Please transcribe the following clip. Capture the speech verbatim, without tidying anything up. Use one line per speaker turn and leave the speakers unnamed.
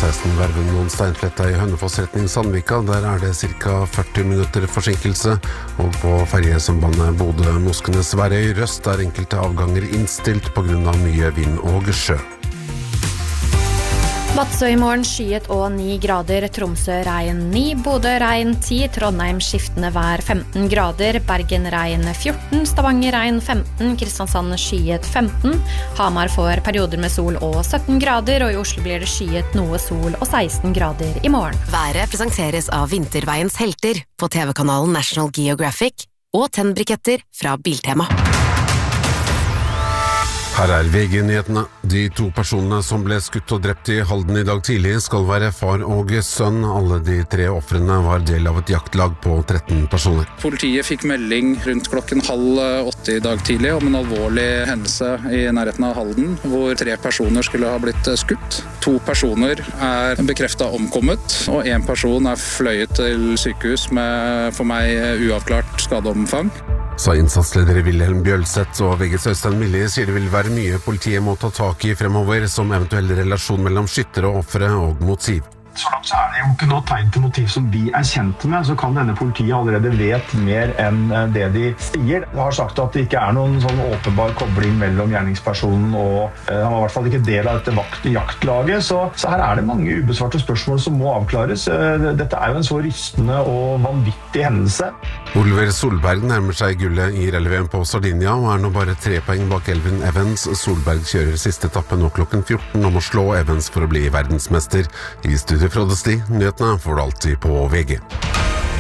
seksten verven noen steinfletta I Hønefoss retning Sandvika. Der er det cirka førti minutter forsinkelse, og på ferjesambandet Bodø-Moskenes-Værøy Røst er enkelte avganger innstilt på grunn av mye vind og sjø.
Vadsø I morgen skyet og ni grader, Tromsø regn ni, Bodø regn ti, Trondheim skiftende vær femten grader, Bergen regn fjorten, Stavanger regn femten, Kristiansand skyet femten, Hamar får perioder med sol og sytten grader, og I Oslo blir det skyet noe sol og seksten grader I morgen.
Været presenteres av Vinterveiens helter på T V-kanalen National Geographic og tennbriketter fra Biltema.
Her er V G-nyhetene. De to personene som ble skutt og drept I Halden I dag tidlig skal være far og sønn. Alle de tre offrene var del av et jaktlag på tretten personer.
Politiet fikk melding rundt klokken halv åtte I dag tidlig om en alvorlig hendelse I nærheten av Halden, hvor tre personer skulle ha blitt skutt. To personer er bekreftet omkommet, og en person er fløyet til sykehus med for meg uavklart skadeomfang.
Sa innsatsleder Wilhelm Bjølseth, og V G's Øystein Millie sier det vil være mye politiet må ta tak I fremover, som eventuell relasjon mellom skyttere og offere og motiv.
Så langt så er det jo ikke noe tegn til motiv som vi er kjent med, så kan denne politiet allerede vet mer enn det de sier. De har sagt at det ikke er noen sånn åpenbar kobling mellom gjerningspersonen og eh, han var I hvert fall ikke del av dette vakt- jaktlaget, så, så her er det mange ubesvarte spørsmål som må avklares. Dette er jo en så rystende og vanvittig hendelse.
Oliver Solberg nærmer seg gullet I rally-V M på Sardinia og er nå bare tre poeng bak Elvin Evans. Solberg kjører siste etappe nå klokken fjorten om å slå Evans for å bli verdensmester. I studio Frode Sti, nyhetene får du alltid på V G.